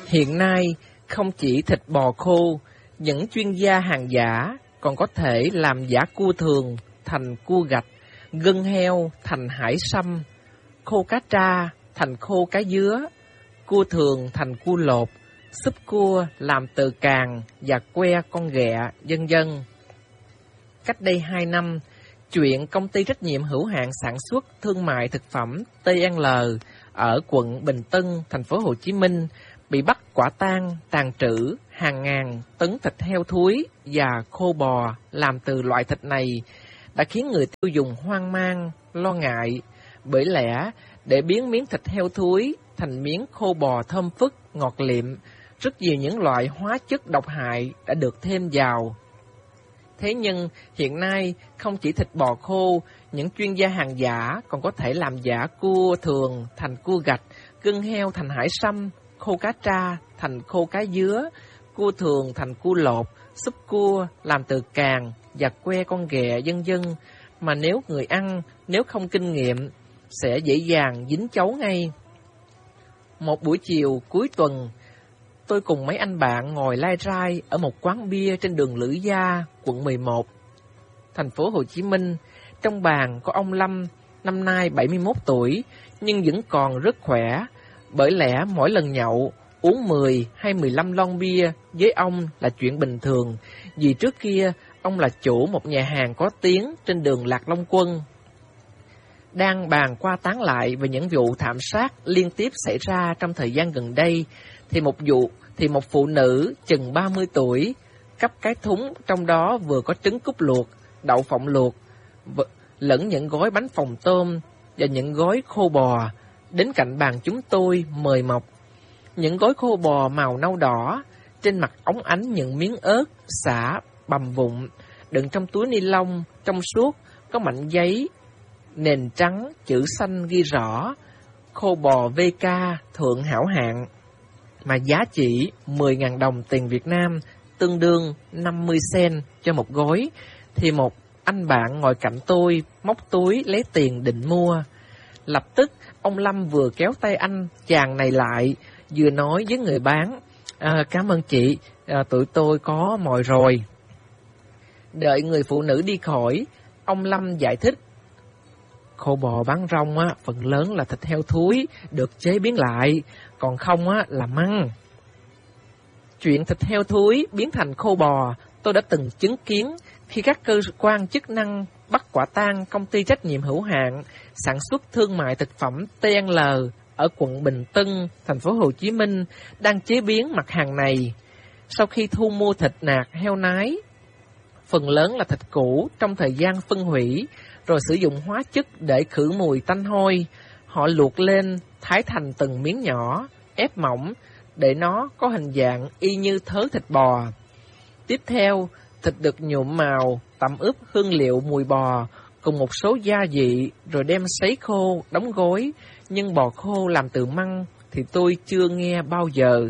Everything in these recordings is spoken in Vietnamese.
Hiện nay, không chỉ thịt bò khô, những chuyên gia hàng giả còn có thể làm giả cua thường thành cua gạch, gân heo thành hải sâm, khô cá tra thành khô cá dứa, cua thường thành cua lột, súp cua làm từ càng và que con ghẹ, vân vân. Cách đây 2 năm, chuyện công ty trách nhiệm hữu hạn sản xuất thương mại thực phẩm TNL ở quận Bình Tân, thành phố Hồ Chí Minh bị bắt quả tang tàng trữ hàng ngàn tấn thịt heo thúi và khô bò làm từ loại thịt này đã khiến người tiêu dùng hoang mang, lo ngại. Bởi lẽ, để biến miếng thịt heo thúi thành miếng khô bò thơm phức, ngọt liệm, rất nhiều những loại hóa chất độc hại đã được thêm vào. Thế nhưng, hiện nay, không chỉ thịt bò khô, những chuyên gia hàng giả còn có thể làm giả cua thường thành cua gạch, gân heo thành hải sâm, khô cá tra thành khô cá dứa, cua thường thành cua lột, súp cua làm từ càng và que con ghẹ, vân vân, mà nếu người ăn, nếu không kinh nghiệm, sẽ dễ dàng dính chấu ngay. Một buổi chiều cuối tuần, tôi cùng mấy anh bạn ngồi lai rai ở một quán bia trên đường Lữ Gia, quận 11, thành phố Hồ Chí Minh. Trong bàn có ông Lâm, năm nay 71 tuổi, nhưng vẫn còn rất khỏe. Bởi lẽ mỗi lần nhậu, uống 10 hay 15 lon bia với ông là chuyện bình thường, vì trước kia ông là chủ một nhà hàng có tiếng trên đường Lạc Long Quân. Đang bàn qua tán lại về những vụ thảm sát liên tiếp xảy ra trong thời gian gần đây, thì một phụ nữ chừng 30 tuổi cắp cái thúng trong đó vừa có trứng cút luộc, đậu phộng luộc, lẫn những gói bánh phồng tôm và những gói khô bò đến cạnh bàn chúng tôi mời mọc. Những gói khô bò màu nâu đỏ, trên mặt óng ánh những miếng ớt, sả, bằm vụn, đựng trong túi ni lông trong suốt, có mảnh giấy nền trắng, chữ xanh ghi rõ khô bò VK thượng hảo hạng, mà giá chỉ 10.000 đồng tiền Việt Nam, tương đương 50 cent cho một gói, thì một anh bạn ngồi cạnh tôi móc túi lấy tiền định mua. Lập tức ông Lâm vừa kéo tay anh chàng này lại, vừa nói với người bán: "Cảm ơn chị, tụi tôi có mồi rồi." Đợi người phụ nữ đi khỏi, ông Lâm giải thích: "Khô bò bán rong á, phần lớn là thịt heo thúi được chế biến lại, còn không á là măng." Chuyện thịt heo thúi biến thành khô bò tôi đã từng chứng kiến khi các cơ quan chức năng bắt quả tang công ty trách nhiệm hữu hạn sản xuất thương mại thực phẩm TNL ở quận Bình Tân, thành phố Hồ Chí Minh đang chế biến mặt hàng này. Sau khi thu mua thịt nạc heo nái, phần lớn là thịt cũ trong thời gian phân hủy, rồi sử dụng hóa chất để khử mùi tanh hôi. Họ luộc lên, thái thành từng miếng nhỏ, ép mỏng, để nó có hình dạng y như thớ thịt bò. Tiếp theo, thịt được nhuộm màu, tẩm ướp hương liệu mùi bò, cùng một số gia vị, rồi đem sấy khô, đóng gói. Nhưng bò khô làm từ măng thì tôi chưa nghe bao giờ.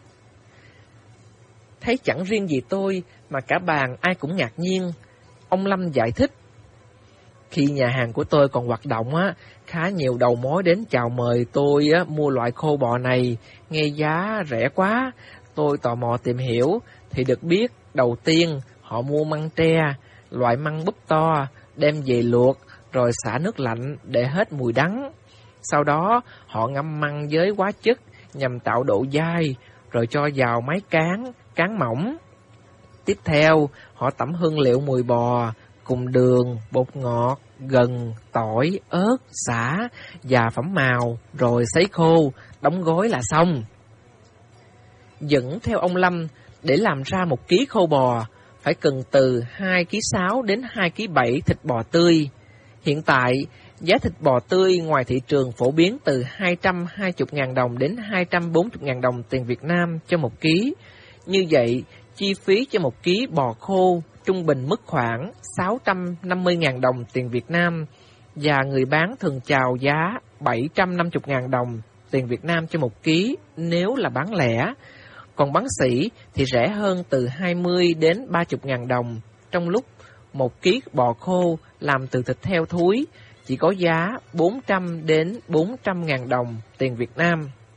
Thấy chẳng riêng gì tôi, mà cả bàn ai cũng ngạc nhiên. Ông Lâm giải thích: "Khi nhà hàng của tôi còn hoạt động á, khá nhiều đầu mối đến chào mời tôi á mua loại khô bò này, nghe giá rẻ quá. Tôi tò mò tìm hiểu thì được biết đầu tiên họ mua măng tre, loại măng búp to, đem về luộc rồi xả nước lạnh để hết mùi đắng. Sau đó họ ngâm măng với hóa chất nhằm tạo độ dai, rồi cho vào máy cán mỏng. Tiếp theo họ tẩm hương liệu mùi bò cùng đường, bột ngọt, gừng, tỏi, ớt, sả và phẩm màu, rồi sấy khô, đóng gói là xong." Dẫn theo ông Lâm, để làm ra 1 ký khô bò phải cần từ 2,6 kg đến 2,7 kg thịt bò tươi. Hiện tại, giá thịt bò tươi ngoài thị trường phổ biến từ 220.000 đồng đến 240.000 đồng tiền Việt Nam cho 1 ký. Như vậy, chi phí cho 1 ký bò khô trung bình mức khoảng 650.000 đồng tiền Việt Nam, và người bán thường chào giá 750.000 đồng tiền Việt Nam cho 1 ký nếu là bán lẻ. Còn bán sỉ thì rẻ hơn từ 20 đến 30.000 đồng, trong lúc 1 ký bò khô làm từ thịt heo thúi chỉ có giá 400 đến 400.000 đồng tiền Việt Nam.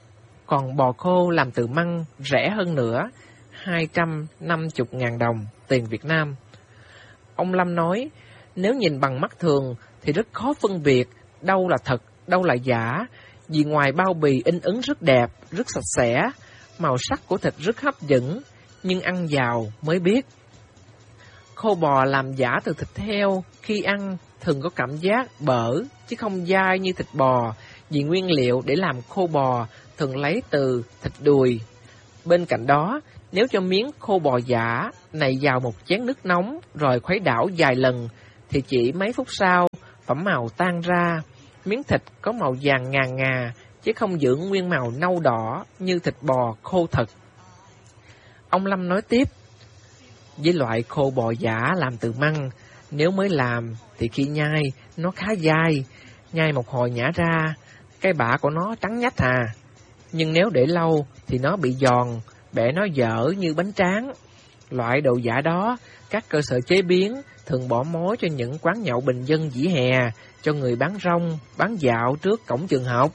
còn bò khô làm từ măng rẻ hơn nữa, 250.000 đồng tiền Việt Nam. Ông Lâm nói, nếu nhìn bằng mắt thường thì rất khó phân biệt đâu là thật, đâu là giả, vì ngoài bao bì in ấn rất đẹp, rất sạch sẽ, màu sắc của thịt rất hấp dẫn, nhưng ăn vào mới biết. Khô bò làm giả từ thịt heo, khi ăn thường có cảm giác bở, chứ không dai như thịt bò, vì nguyên liệu để làm khô bò thường lấy từ thịt đùi. Bên cạnh đó, nếu cho miếng khô bò giả này vào một chén nước nóng rồi khuấy đảo vài lần, thì chỉ mấy phút sau, phẩm màu tan ra, miếng thịt có màu vàng ngà ngà, chứ không giữ nguyên màu nâu đỏ như thịt bò khô thật. Ông Lâm nói tiếp, với loại khô bò giả làm từ măng, nếu mới làm thì khi nhai nó khá dai, nhai một hồi nhả ra, cái bã của nó trắng nhách à. Nhưng nếu để lâu thì nó bị giòn, bẻ nó dở như bánh tráng. Loại đồ giả đó, các cơ sở chế biến thường bỏ mối cho những quán nhậu bình dân vỉa hè, cho người bán rong, bán dạo trước cổng trường học.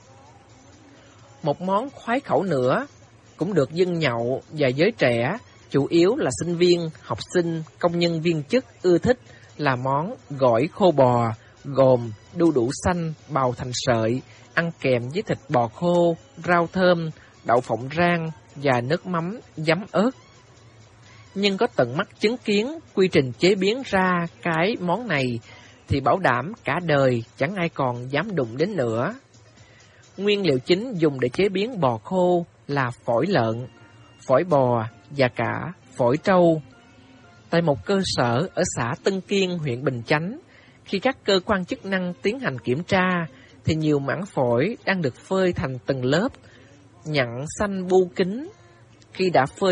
Một món khoái khẩu nữa, cũng được dân nhậu và giới trẻ, chủ yếu là sinh viên, học sinh, công nhân viên chức ưa thích, là món gỏi khô bò, gồm đu đủ xanh bào thành sợi, ăn kèm với thịt bò khô, rau thơm, đậu phộng rang và nước mắm, giấm ớt. Nhưng có tận mắt chứng kiến quy trình chế biến ra cái món này thì bảo đảm cả đời chẳng ai còn dám đụng đến nữa. Nguyên liệu chính dùng để chế biến bò khô là phổi lợn, phổi bò và cả phổi trâu. Tại một cơ sở ở xã Tân Kiên, huyện Bình Chánh, khi các cơ quan chức năng tiến hành kiểm tra, thì nhiều mảng phổi đang được phơi thành từng lớp, nhẵn xanh bu kín. Khi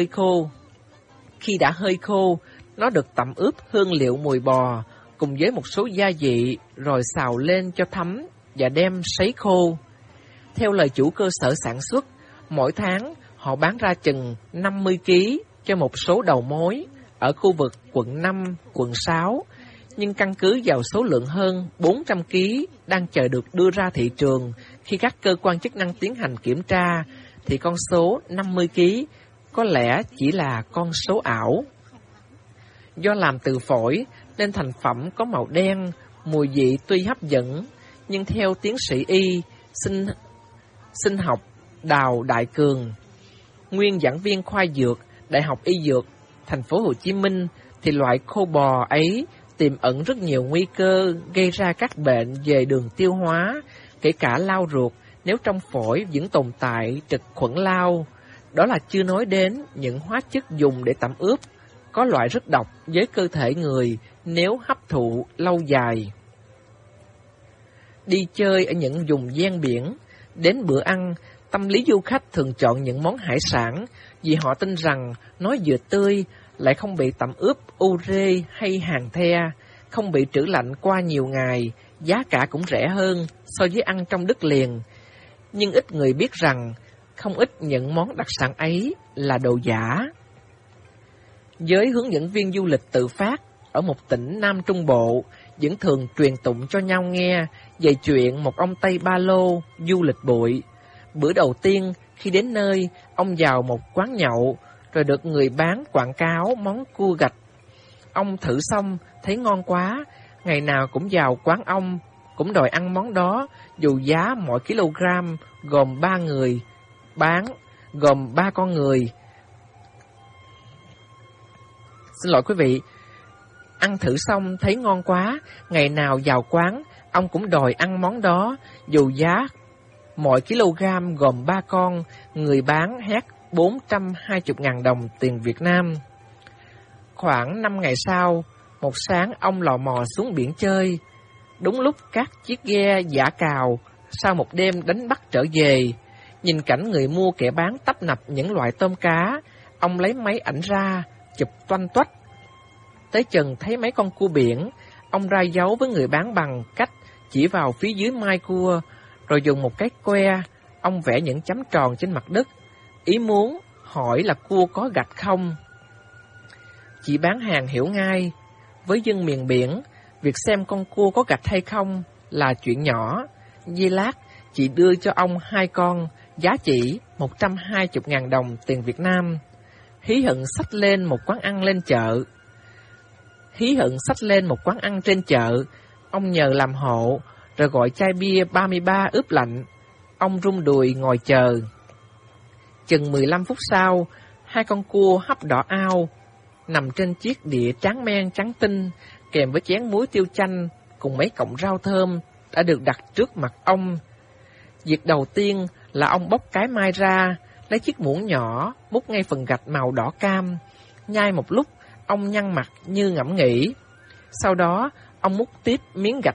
đã hơi khô, nó được tẩm ướp hương liệu mùi bò, cùng với một số gia vị, rồi xào lên cho thấm và đem sấy khô. Theo lời chủ cơ sở sản xuất, mỗi tháng họ bán ra chừng 50 kg cho một số đầu mối ở khu vực quận 5, quận 6, nhưng căn cứ vào số lượng hơn 400 kg đang chờ được đưa ra thị trường, khi các cơ quan chức năng tiến hành kiểm tra, thì con số 50 kg có lẽ chỉ là con số ảo. Do làm từ phổi nên thành phẩm có màu đen, mùi vị tuy hấp dẫn, nhưng theo tiến sĩ y sinh học Đào Đại Cường, nguyên giảng viên khoa dược, Đại học Y Dược, thành phố Hồ Chí Minh, thì loại khô bò ấy tiềm ẩn rất nhiều nguy cơ gây ra các bệnh về đường tiêu hóa, kể cả lao ruột nếu trong phổi vẫn tồn tại trực khuẩn lao. Đó là chưa nói đến những hóa chất dùng để tẩm ướp, có loại rất độc với cơ thể người nếu hấp thụ lâu dài. Đi chơi ở những vùng ven biển, đến bữa ăn, tâm lý du khách thường chọn những món hải sản vì họ tin rằng nó vừa tươi, lại không bị tẩm ướp ure hay hàng the, không bị trữ lạnh qua nhiều ngày, giá cả cũng rẻ hơn so với ăn trong đất liền. Nhưng ít người biết rằng không ít những món đặc sản ấy là đồ giả. Giới hướng dẫn viên du lịch tự phát ở một tỉnh Nam Trung Bộ vẫn thường truyền tụng cho nhau nghe về chuyện một ông Tây Ba Lô du lịch bụi. Bữa đầu tiên khi đến nơi, ông vào một quán nhậu, rồi được người bán quảng cáo món cua gạch. Ông thử xong, thấy ngon quá, ngày nào cũng vào quán ông, cũng đòi ăn món đó, dù giá mỗi kg gồm 3 người bán, gồm 3 con người. Xin lỗi quý vị, ăn thử xong thấy ngon quá, ngày nào vào quán, ông cũng đòi ăn món đó, dù giá mỗi kg gồm 3 con, người bán hét 420.000 đồng tiền Việt Nam. Khoảng 5 ngày sau, một sáng ông lò mò xuống biển chơi. Đúng lúc các chiếc ghe giã cào sau một đêm đánh bắt trở về, nhìn cảnh người mua kẻ bán tấp nập những loại tôm cá, ông lấy máy ảnh ra, chụp toanh toách. Tới chừng thấy mấy con cua biển, ông ra dấu với người bán bằng cách chỉ vào phía dưới mai cua, rồi dùng một cái que, ông vẽ những chấm tròn trên mặt đất, ý muốn hỏi là cua có gạch không. Chị bán hàng hiểu ngay, với dân miền biển, việc xem con cua có gạch hay không là chuyện nhỏ. Giây lát, chị đưa cho ông 2 con giá chỉ 120.000 đồng tiền Việt Nam. Hí hận xách lên một quán ăn lên chợ. Hí hận xách lên một quán ăn trên chợ, ông nhờ làm hộ, rồi gọi chai bia 33 ướp lạnh. Ông rung đùi ngồi chờ. Chừng 15 phút sau, hai con cua hấp đỏ ao, nằm trên chiếc đĩa tráng men trắng tinh, kèm với chén muối tiêu chanh, cùng mấy cọng rau thơm, đã được đặt trước mặt ông. Việc đầu tiên là ông bóc cái mai ra, lấy chiếc muỗng nhỏ, múc ngay phần gạch màu đỏ cam. Nhai một lúc, ông nhăn mặt như ngẫm nghĩ. Sau đó, ông múc tiếp miếng gạch